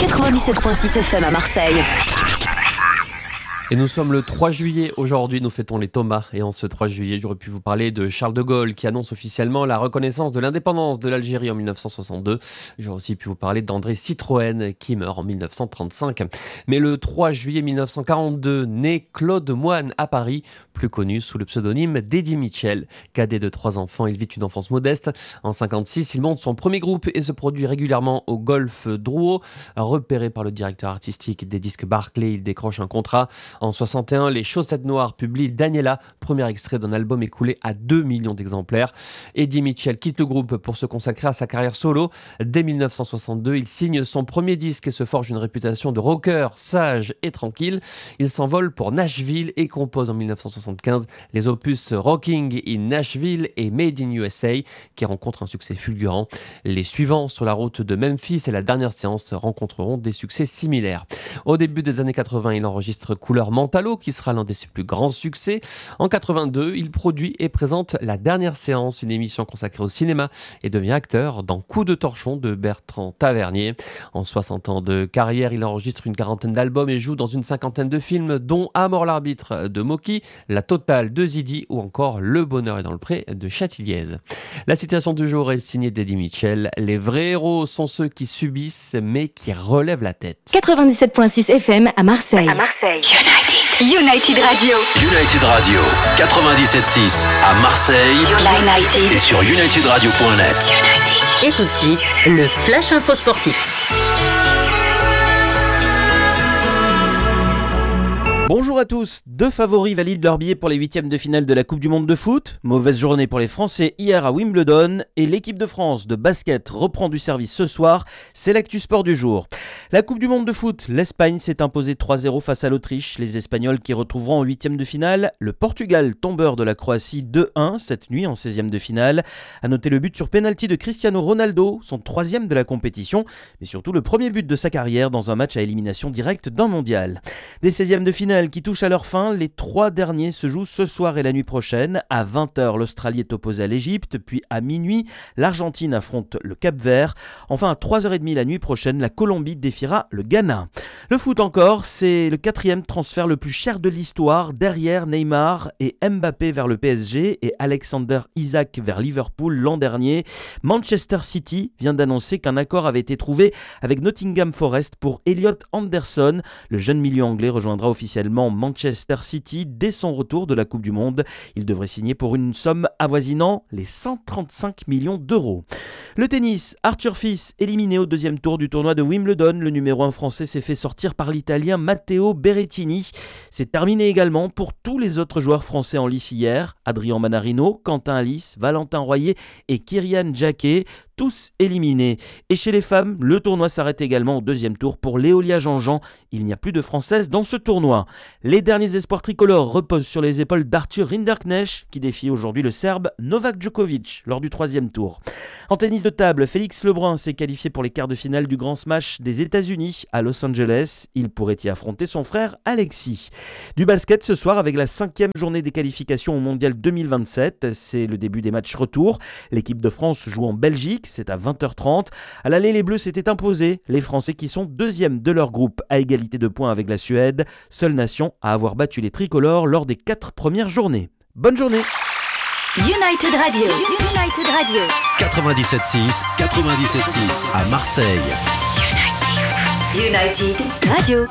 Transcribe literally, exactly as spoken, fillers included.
quatre-vingt-dix-sept virgule six F M à Marseille. Et nous sommes le trois juillet aujourd'hui, nous fêtons les Thomas. Et en ce trois juillet, j'aurais pu vous parler de Charles de Gaulle qui annonce officiellement la reconnaissance de l'indépendance de l'Algérie en mille neuf cent soixante-deux. J'aurais aussi pu vous parler d'André Citroën qui meurt en mille neuf cent trente-cinq. Mais le trois juillet mille neuf cent quarante-deux, naît Claude Moine à Paris, plus connu sous le pseudonyme d'Eddie Mitchell. Cadet de trois enfants, il vit une enfance modeste. En cinquante-six, il monte son premier groupe et se produit régulièrement au Golf Drouot. Repéré par le directeur artistique des disques Barclay, il décroche un contrat. En soixante et un, les Chaussettes Noires publient Daniela, premier extrait d'un album écoulé à deux millions d'exemplaires. Eddie Mitchell quitte le groupe pour se consacrer à sa carrière solo. Dès mille neuf cent soixante-deux, il signe son premier disque et se forge une réputation de rocker sage et tranquille. Il s'envole pour Nashville et compose en mille neuf cent soixante-quinze les opus Rocking in Nashville et Made in U S A qui rencontrent un succès fulgurant. Les suivants, Sur la route de Memphis et La dernière séance, rencontreront des succès similaires. Au début des années quatre-vingts, il enregistre Couleur Mentalo, qui sera l'un de ses plus grands succès. En quatre-vingt-deux, il produit et présente La dernière séance, une émission consacrée au cinéma, et devient acteur dans Coup de torchon de Bertrand Tavernier. En soixante ans de carrière, il enregistre une quarantaine d'albums et joue dans une cinquantaine de films, dont À mort l'arbitre de Mocky, La totale de Zidi ou encore Le bonheur est dans le pré de Châtilliez. La citation du jour est signée d'Eddie Mitchell. Les vrais héros sont ceux qui subissent mais qui relèvent la tête. quatre-vingt-dix-sept virgule six F M à Marseille. À Marseille. United. United Radio. United Radio quatre-vingt-dix-sept virgule six à Marseille. United. Et sur united radio point net. Et tout de suite, le Flash Info Sportif. Bonjour à tous, deux favoris valident leur billet pour les huitièmes de finale de la Coupe du Monde de foot. Mauvaise journée pour les Français hier à Wimbledon et l'équipe de France de basket reprend du service ce soir. C'est l'actu sport du jour. La Coupe du Monde de foot, l'Espagne s'est imposée trois zéro face à l'Autriche. Les Espagnols qui retrouveront en huitièmes de finale le Portugal, tombeur de la Croatie deux un cette nuit en seizième de finale. À noter le but sur pénalty de Cristiano Ronaldo, son troisième de la compétition, mais surtout le premier but de sa carrière dans un match à élimination directe d'un mondial. Des seizièmes de finale qui touchent à leur fin, les trois derniers se jouent ce soir et la nuit prochaine. À vingt heures, l'Australie est opposée à l'Égypte, puis à minuit, l'Argentine affronte le Cap-Vert. Enfin, à trois heures trente la nuit prochaine, la Colombie défiera le Ghana. Le foot encore, c'est le quatrième transfert le plus cher de l'histoire, derrière Neymar et Mbappé vers le P S G et Alexander Isak vers Liverpool l'an dernier. Manchester City vient d'annoncer qu'un accord avait été trouvé avec Nottingham Forest pour Elliot Anderson. Le jeune milieu anglais rejoindra officiellement Manchester City dès son retour de la Coupe du Monde. Il devrait signer pour une somme avoisinant les cent trente-cinq millions d'euros. Le tennis, Arthur Fils éliminé au deuxième tour du tournoi de Wimbledon. Le numéro un français s'est fait sortir par l'Italien Matteo Berrettini. C'est terminé également pour tous les autres joueurs français en lice hier. Adrien Manarino, Quentin Alice, Valentin Royer et Kyrian Jacquet, tous éliminés. Et chez les femmes, le tournoi s'arrête également au deuxième tour pour Léolia Jean-Jean. Il n'y a plus de Françaises dans ce tournoi. Les derniers espoirs tricolores reposent sur les épaules d'Arthur Rinderknecht qui défie aujourd'hui le Serbe Novak Djokovic lors du troisième tour. En tennis de table, Félix Lebrun s'est qualifié pour les quarts de finale du Grand Smash des États-Unis à Los Angeles. Il pourrait y affronter son frère Alexis. Du basket ce soir avec la cinquième journée des qualifications au Mondial deux mille vingt-sept. C'est le début des matchs retour. L'équipe de France joue en Belgique, c'est à vingt heures trente. À l'aller, les Bleus s'étaient imposés. Les Français qui sont deuxièmes de leur groupe à égalité de points avec la Suède. Seule nation à avoir battu les tricolores lors des quatre premières journées. Bonne journée. United Radio. United Radio. quatre-vingt-dix-sept virgule six, quatre-vingt-dix-sept virgule six à Marseille. United Radio.